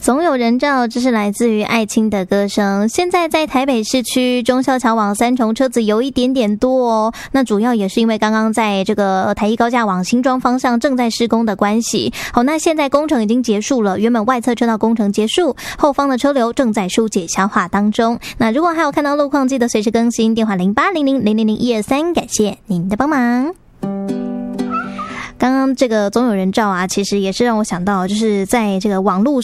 总有人照，这是来自于爱青的歌声。现在在台北市区忠孝桥往三重车子有一点点多哦，那主要也是因为刚刚在这个台一高架往新庄方向正在施工的关系。好，那现在工程已经结束了，原本外侧车道工程结束，后方的车流正在疏解消化当中。那如果还有看到路况，记得随时更新，电话0800000123，感谢您的帮忙。刚刚这个总有人照啊，其实也是让我想到，就是在这个网络